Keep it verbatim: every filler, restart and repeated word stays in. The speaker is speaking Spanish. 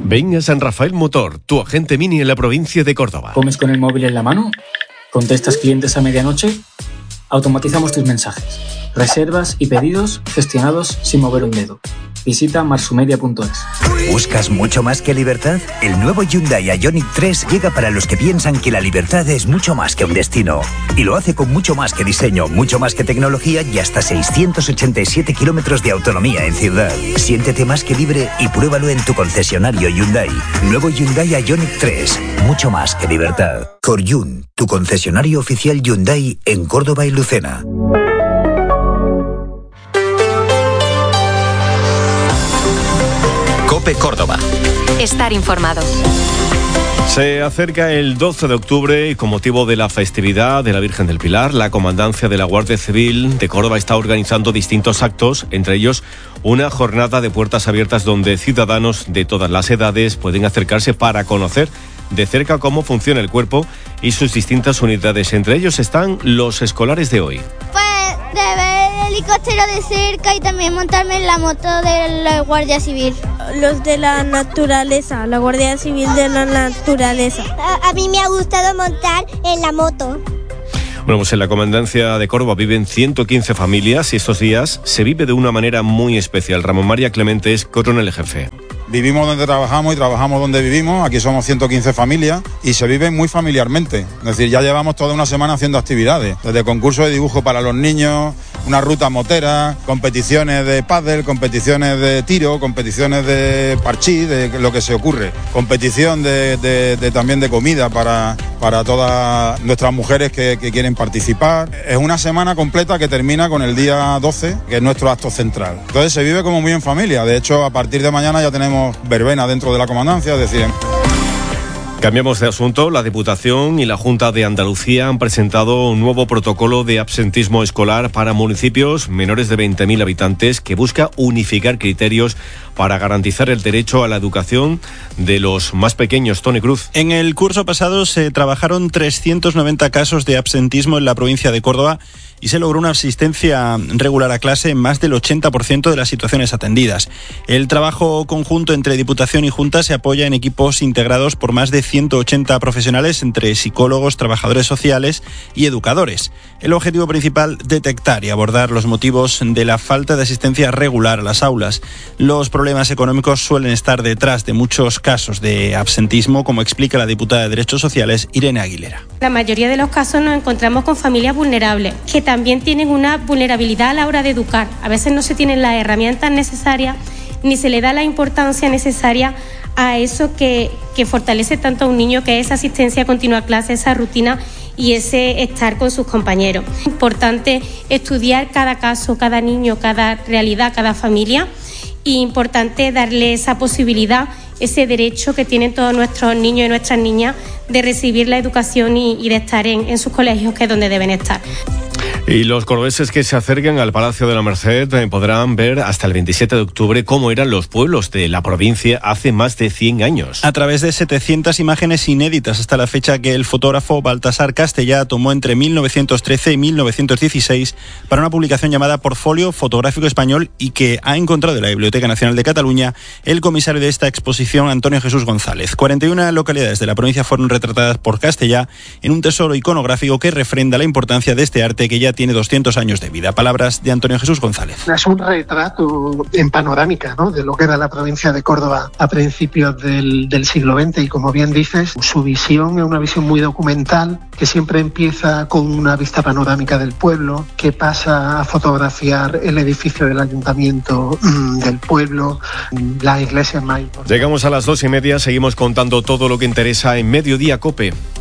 Ven a San Rafael Motor, tu agente Mini en la provincia de Córdoba. ¿Comes con el móvil en la mano? ¿Contestas clientes a medianoche? Automatizamos tus mensajes, reservas y pedidos gestionados sin mover un dedo. Visita marsumedia punto es. ¿Buscas mucho más que libertad? El nuevo Hyundai Ioniq tres llega para los que piensan que la libertad es mucho más que un destino. Y lo hace con mucho más que diseño, mucho más que tecnología y hasta seiscientos ochenta y siete kilómetros de autonomía en ciudad. Siéntete más que libre y pruébalo en tu concesionario Hyundai. Nuevo Hyundai Ioniq tres, mucho más que libertad. Coryun, tu concesionario oficial Hyundai en Córdoba y Lucena. COPE Córdoba. Estar informado. Se acerca el doce de octubre y con motivo de la festividad de la Virgen del Pilar, la Comandancia de la Guardia Civil de Córdoba está organizando distintos actos, entre ellos una jornada de puertas abiertas donde ciudadanos de todas las edades pueden acercarse para conocer de cerca cómo funciona el cuerpo y sus distintas unidades. Entre ellos están los escolares de hoy. Pues de ver el helicóptero de cerca y también montarme en la moto de la Guardia Civil. Los de la naturaleza, la Guardia Civil de la naturaleza. A, a mí me ha gustado montar en la moto. Bueno, pues en la Comandancia de Córdoba viven ciento quince familias y estos días se vive de una manera muy especial. Ramón María Clemente es coronel jefe. Vivimos donde trabajamos y trabajamos donde vivimos. Aquí somos ciento quince familias y se vive muy familiarmente. Es decir, ya llevamos toda una semana haciendo actividades. Desde concursos de dibujo para los niños, una ruta motera, competiciones de pádel, competiciones de tiro, competiciones de parchís, de lo que se ocurre. Competición de, de, de también de comida para, para todas nuestras mujeres que, que quieren participar. Es una semana completa que termina con el día doce, que es nuestro acto central. Entonces se vive como muy en familia. De hecho, a partir de mañana ya tenemos verbena dentro de la comandancia, es decir... Cambiamos de asunto. La Diputación y la Junta de Andalucía han presentado un nuevo protocolo de absentismo escolar para municipios menores de veinte mil habitantes que busca unificar criterios para garantizar el derecho a la educación de los más pequeños. Tony Cruz. En el curso pasado se trabajaron trescientos noventa casos de absentismo en la provincia de Córdoba y se logró una asistencia regular a clase en más del ochenta por ciento de las situaciones atendidas. El trabajo conjunto entre Diputación y Junta se apoya en equipos integrados por más de ciento ochenta profesionales entre psicólogos, trabajadores sociales y educadores. El objetivo principal, detectar y abordar los motivos de la falta de asistencia regular a las aulas. Los problemas económicos suelen estar detrás de muchos casos de absentismo, como explica la diputada de Derechos Sociales, Irene Aguilera. La mayoría de los casos nos encontramos con familias vulnerables, que también tienen una vulnerabilidad a la hora de educar. A veces no se tienen las herramientas necesarias ni se le da la importancia necesaria a eso que, que fortalece tanto a un niño, que es esa asistencia continua a clase, esa rutina y ese estar con sus compañeros. Es importante estudiar cada caso, cada niño, cada realidad, cada familia, e importante darle esa posibilidad, ese derecho que tienen todos nuestros niños y nuestras niñas de recibir la educación y, y de estar en, en sus colegios, que es donde deben estar. Y los cordobeses que se acerquen al Palacio de la Merced eh, podrán ver hasta el veintisiete de octubre cómo eran los pueblos de la provincia hace más de cien años. A través de setecientas imágenes inéditas hasta la fecha que el fotógrafo Baltasar Castellá tomó entre mil novecientos trece y mil novecientos dieciséis para una publicación llamada Portfolio Fotográfico Español y que ha encontrado en la Biblioteca Nacional de Cataluña el comisario de esta exposición, Antonio Jesús González. cuarenta y una localidades de la provincia fueron retratadas por Castellá en un tesoro iconográfico que refrenda la importancia de este arte que ya tiene doscientos años de vida. Palabras de Antonio Jesús González. Es un retrato en panorámica, ¿no?, de lo que era la provincia de Córdoba a principios del, del siglo veinte, y como bien dices, su visión es una visión muy documental, que siempre empieza con una vista panorámica del pueblo, que pasa a fotografiar el edificio del ayuntamiento mmm, del pueblo, la iglesia más importante. Llegamos a las dos y media, seguimos contando todo lo que interesa en Mediodía COPE.